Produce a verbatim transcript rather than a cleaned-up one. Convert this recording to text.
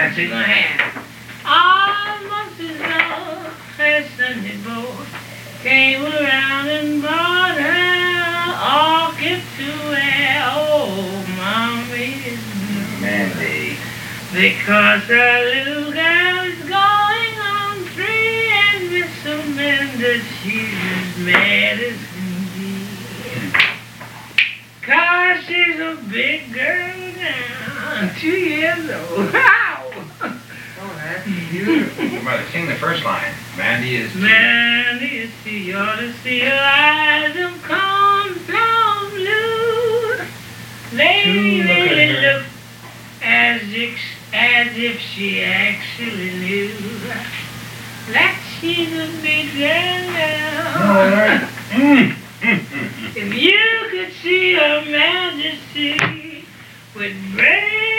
Nancy. Gonna have. All months ago, her Sunday boy came around and brought her orchid to wear. Oh, mommy is blue. Mandy. Because her little girl is going on free, and Miss Amanda, she's as mad as can be. Cause she's a big girl now, two years old. Wow! Oh, that's beautiful. Mother, sing the first line. Mandy is... Mandy, you see, you ought to see her eyes of cornflower blue. They Look at really her. look as if, as if she actually knew that she's a big girl now. All right. Mm. Mm, mm, mm. If you could see her majesty with brave